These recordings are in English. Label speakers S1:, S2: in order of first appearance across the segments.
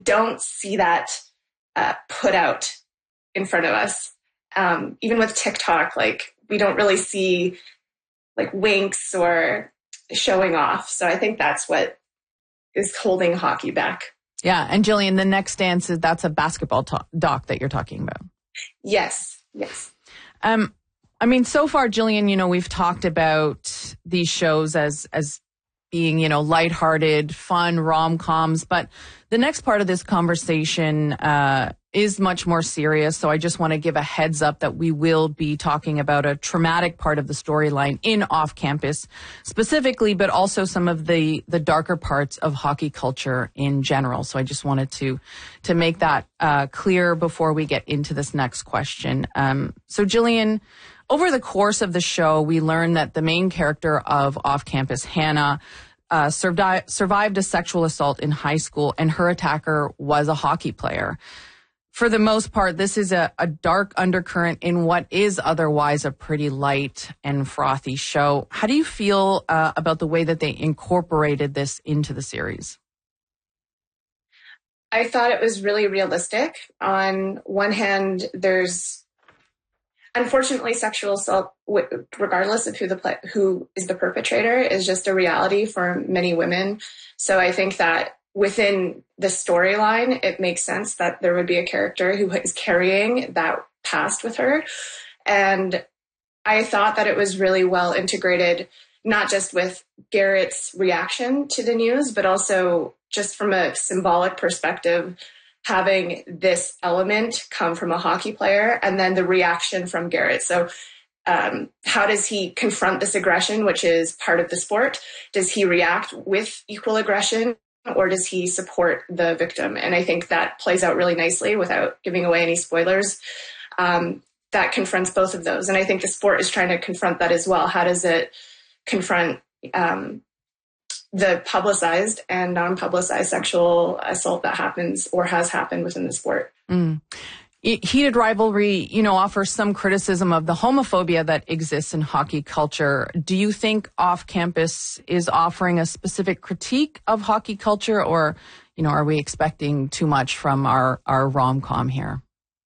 S1: don't see that put out in front of us. Even with TikTok, like we don't really see like winks or showing off. So I think that's what is holding hockey back.
S2: Yeah. And Jillian, The Next Dance, that's a basketball doc that you're talking about.
S1: Yes.
S2: I mean, so far, Jillian, we've talked about these shows as being, lighthearted, fun, rom-coms, but the next part of this conversation is much more serious. So I just want to give a heads up that we will be talking about a traumatic part of the storyline in Off Campus specifically, but also some of the darker parts of hockey culture in general. So I just wanted to make that clear before we get into this next question. So Jillian, over the course of the show, we learned that the main character of Off Campus, Hannah, survived a sexual assault in high school, and her attacker was a hockey player. For the most part, this is a dark undercurrent in what is otherwise a pretty light and frothy show. How do you feel about the way that they incorporated this into the series?
S1: I thought it was really realistic. On one hand, there's unfortunately sexual assault, regardless of who is the perpetrator, is just a reality for many women. So I think that within the storyline, it makes sense that there would be a character who is carrying that past with her. And I thought that it was really well integrated, not just with Garrett's reaction to the news, but also just from a symbolic perspective, having this element come from a hockey player and then the reaction from Garrett. So how does he confront this aggression, which is part of the sport? Does he react with equal aggression, or does he support the victim? And I think that plays out really nicely without giving away any spoilers. That confronts both of those. And I think the sport is trying to confront that as well. How does it confront the publicized and non-publicized sexual assault that happens or has happened within the sport?
S2: Heated Rivalry, offers some criticism of the homophobia that exists in hockey culture. Do you think Off Campus is offering a specific critique of hockey culture, or, are we expecting too much from our rom-com here?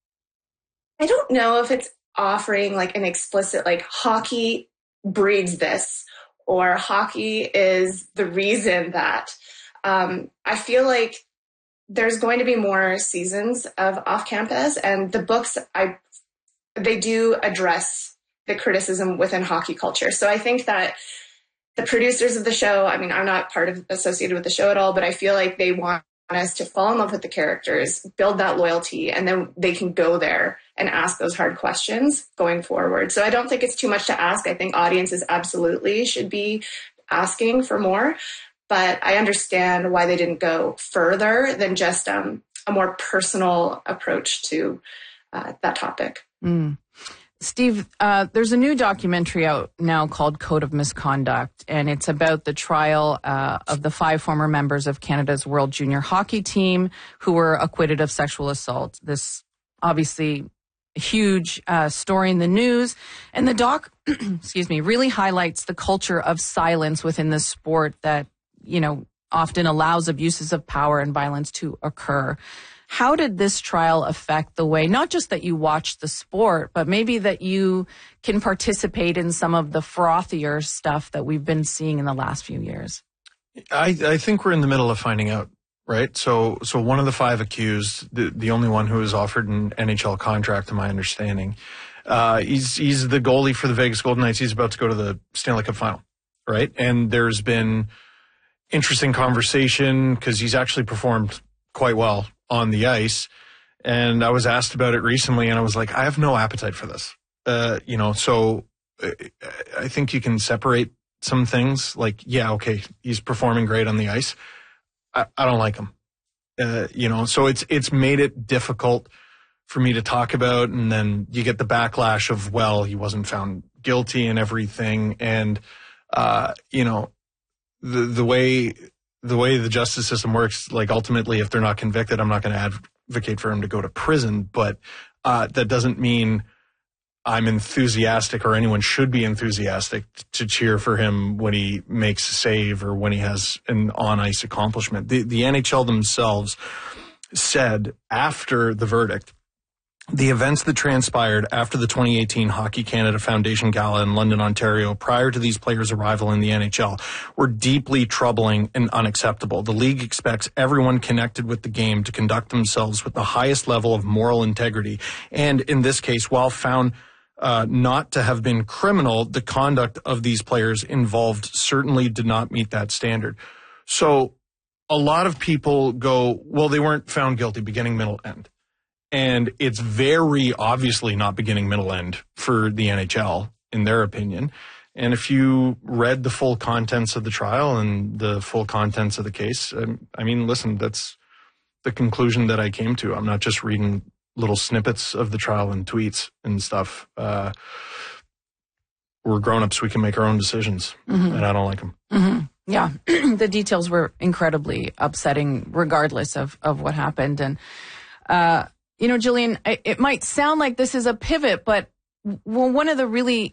S1: I don't know if it's offering like an explicit, like hockey breeds this, or hockey is the reason that. I feel like there's going to be more seasons of Off Campus, and the books, they do address the criticism within hockey culture. So I think that the producers of the show, I mean, I'm not associated with the show at all, but I feel like they want us to fall in love with the characters, build that loyalty, and then they can go there and ask those hard questions going forward. So I don't think it's too much to ask. I think audiences absolutely should be asking for more. But I understand why they didn't go further than just a more personal approach to that topic.
S2: Steve, there's a new documentary out now called Code of Misconduct, and it's about the trial of the 5 former members of Canada's World Junior Hockey team who were acquitted of sexual assault. This obviously huge story in the news, and the doc, really highlights the culture of silence within the sport that often allows abuses of power and violence to occur. How did this trial affect the way, not just that you watch the sport, but maybe that you can participate in some of the frothier stuff that we've been seeing in the last few years?
S3: I think we're in the middle of finding out, right? So one of the 5 accused, the only one who was offered an NHL contract, to my understanding, he's the goalie for the Vegas Golden Knights. He's about to go to the Stanley Cup final, right? And there's been interesting conversation because he's actually performed quite well on the ice. And I was asked about it recently, and I was like, I have no appetite for this. So I think you can separate some things. Like, yeah, okay, he's performing great on the ice. I don't like him. So it's made it difficult for me to talk about. And then you get the backlash of, well, he wasn't found guilty and everything. And, the way the justice system works, like ultimately, if they're not convicted, I'm not going to advocate for him to go to prison. But that doesn't mean I'm enthusiastic, or anyone should be enthusiastic to cheer for him when he makes a save or when he has an on-ice accomplishment. The NHL themselves said after the verdict, the events that transpired after the 2018 Hockey Canada Foundation Gala in London, Ontario, prior to these players' arrival in the NHL, were deeply troubling and unacceptable. The league expects everyone connected with the game to conduct themselves with the highest level of moral integrity. And in this case, while found not to have been criminal, the conduct of these players involved certainly did not meet that standard. So a lot of people go, well, they weren't found guilty, beginning, middle, end. And it's very obviously not beginning, middle, end for the NHL, in their opinion. And if you read the full contents of the trial and the full contents of the case, I mean, listen, that's the conclusion that I came to. I'm not just reading little snippets of the trial and tweets and stuff. We're grown-ups. We can make our own decisions, and I don't like them.
S2: Mm-hmm. Yeah, the details were incredibly upsetting regardless of what happened. And, you know, Jillian, it might sound like this is a pivot, but one of the really,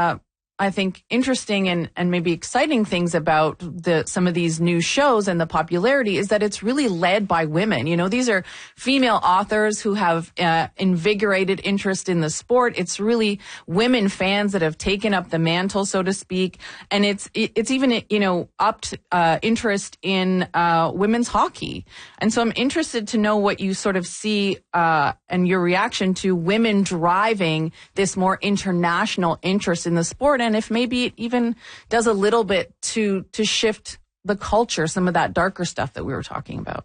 S2: I think, interesting and maybe exciting things about some of these new shows and the popularity is that it's really led by women. You know, these are female authors who have invigorated interest in the sport. It's really women fans that have taken up the mantle, so to speak. And it's even, you know, upped interest in women's hockey. And so I'm interested to know what you sort of see and your reaction to women driving this more international interest in the sport, and if maybe it even does a little bit to shift the culture, some of that darker stuff that we were talking about.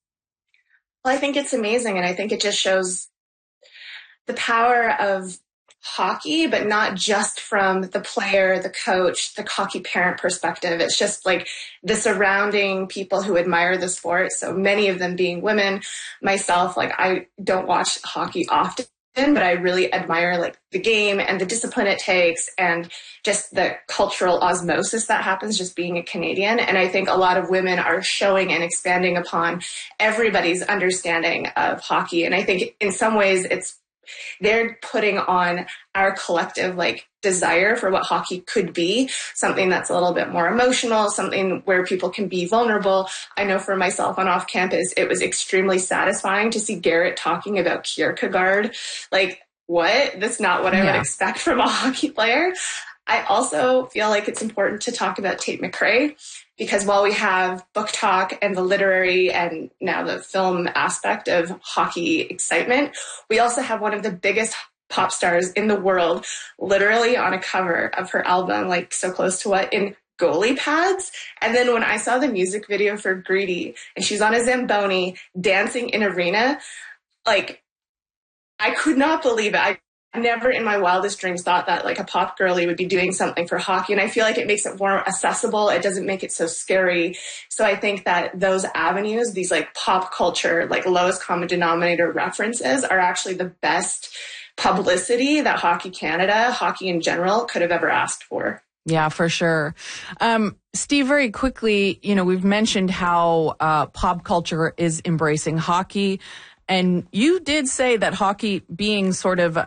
S1: Well, I think it's amazing, and I think it just shows the power of hockey, but not just from the player, the coach, the hockey parent perspective. It's just like the surrounding people who admire the sport. So many of them being women. Myself, like, I don't watch hockey often, but I really admire like the game and the discipline it takes and just the cultural osmosis that happens just being a Canadian. And I think a lot of women are showing and expanding upon everybody's understanding of hockey. And I think in some ways they're putting on our collective like desire for what hockey could be, something that's a little bit more emotional, something where people can be vulnerable. I know for myself on off campus, it was extremely satisfying to see Garrett talking about Kierkegaard. Like, what? That's not what I would expect from a hockey player. I also feel like it's important to talk about Tate McRae, because while we have book talk and the literary and now the film aspect of hockey excitement, we also have one of the biggest pop stars in the world literally on a cover of her album, like So Close to What, in goalie pads. And then when I saw the music video for Greedy and she's on a Zamboni dancing in arena, like, I could not believe it. I never in my wildest dreams thought that like a pop girly would be doing something for hockey. And I feel like it makes it more accessible. It doesn't make it so scary. So I think that those avenues, these like pop culture, like lowest common denominator references, are actually the best publicity that Hockey Canada, hockey in general, could have ever asked for.
S2: Yeah, for sure. Steve, very quickly, you know, we've mentioned how pop culture is embracing hockey. And you did say that hockey being sort of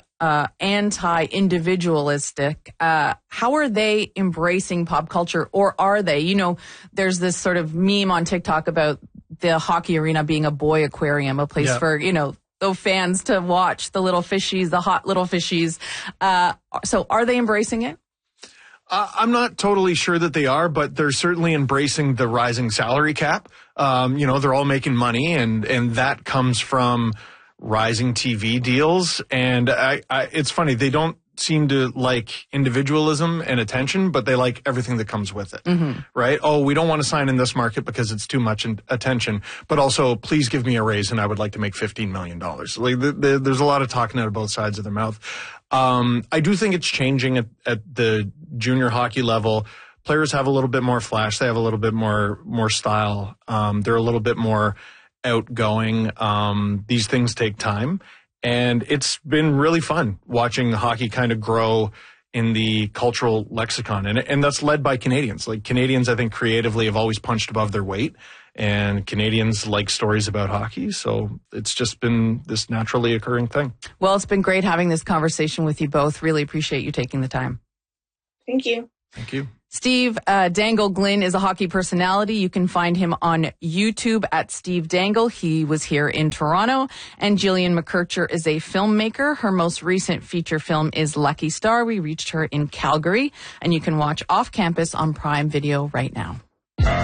S2: anti-individualistic, how are they embracing pop culture, or are they? You know, there's this sort of meme on TikTok about the hockey arena being a boy aquarium, a place for, you know, the fans to watch the little fishies, the hot little fishies. So are they embracing it?
S3: I'm not totally sure that they are, but they're certainly embracing the rising salary cap. You know, they're all making money, and that comes from rising TV deals. And it's funny, they don't seem to like individualism and attention, but they like everything that comes with it, right? Oh, we don't want to sign in this market because it's too much attention, but also please give me a raise and I would like to make $15 million. Like there's a lot of talking out of both sides of their mouth. I do think it's changing at the junior hockey level. Players have a little bit more flash. They have a little bit more style. They're a little bit more outgoing. These things take time. And it's been really fun watching hockey kind of grow in the cultural lexicon. And that's led by Canadians. Like, Canadians, I think, creatively have always punched above their weight. And Canadians like stories about hockey. So it's just been this naturally occurring thing.
S2: Well, it's been great having this conversation with you both. Really appreciate you taking the time.
S1: Thank you.
S3: Thank you.
S2: Steve Dangle Glynn is a hockey personality. You can find him on YouTube at Steve Dangle. He was here in Toronto. And Jillian McKercher is a filmmaker. Her most recent feature film is Lucky Star. We reached her in Calgary. And you can watch Off Campus on Prime Video right now.